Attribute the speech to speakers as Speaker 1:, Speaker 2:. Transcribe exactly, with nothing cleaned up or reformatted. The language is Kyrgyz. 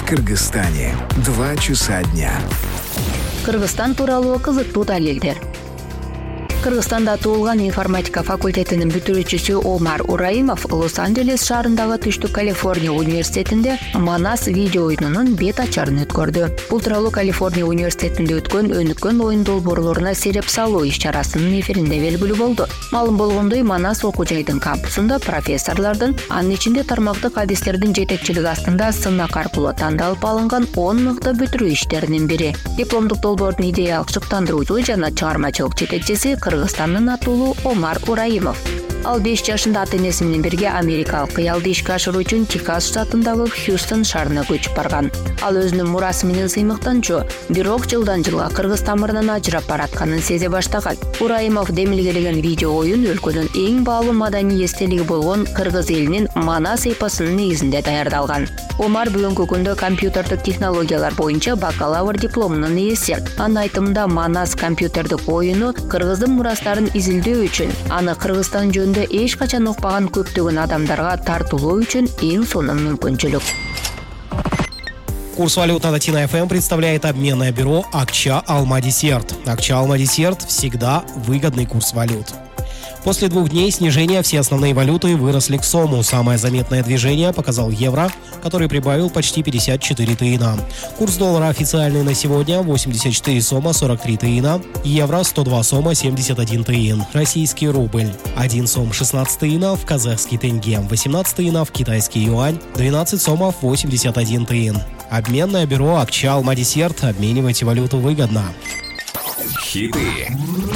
Speaker 1: в Кыргызстане. Два часа дня.
Speaker 2: Кыргызстан тууралуу кызыктуу далилдер. Кыргызстанда туулган информатика факультетинин бүтүрүүчүсү Омар Ураимов Лос-Анджелес шаарындагы Түштүк Калифорния университетинде Манас видео оюнунун бет ачарын өткөрдү. Бул тууралуу Калифорния университетинде өткөн өнүккөн оюн долбоорлоруна сереп салуу иш-чарасынын эфиринде белгилүү болду. Маалым болгондой, Манас окуу жайдын кампусунда профессорлордун, анын ичинде тармактык адистердин жетекчилиги астында сынак аркылуу тандалып алынган он мыкты бүтүрүү иштеринин бири. Дипломдук долбоордун идеялык шыктандыруучу жана чыгармачылык жетекчиси Кыргызстандын аттуулуу Омар Ураимов. Ал беш жашында ата-энеси менен бирге америкалык кыялды ишке ашыруу үчүн Техас штатындагы Хьюстон шаарына көчүп барган. Ал өзүнүн мурасы менен сыймыктанчу, бирок жылдан жылга кыргыз тамырынан ажырап баратканын сезе баштаган. Ураимов демилгелеген видео оюн өлкөнүн эң баалуу маданий эстелиги болгон кыргыз элинин Манас эпосунун негизинде даярдалган. Омар бүгүнкү күндө компьютердик технологиялар боюнча бакалавр дипломунун ээси. Анын айтымында, Манас компьютердик оюну кыргыздын мурастарын изилдөө үчүн, аны Кыргызстан жөнүндө эч качан укпаган көптөгөн адамдарга тартуулоо үчүн эң сонун мүмкүнчүлүк.
Speaker 3: Курс валют на Тина эф эм представляет обменное бюро Акча Алма Десерт. Акча Алма Десерт – всегда выгодный курс валют. После двух дней снижения все основные валюты выросли к сому. Самое заметное движение показал евро, который прибавил почти пятьдесят четыре тыина. Курс доллара официальный на сегодня восемьдесят четыре сома сорок три тыина, евро сто два сома семьдесят один тыин, российский рубль один сом шестнадцать тыинов, казахский тенге восемнадцать тыинов, китайский юань двенадцать сомов восемьдесят один тыин. Обменное бюро Акча Алма Десерт. Обменивайте валюту выгодно.
Speaker 1: Хиты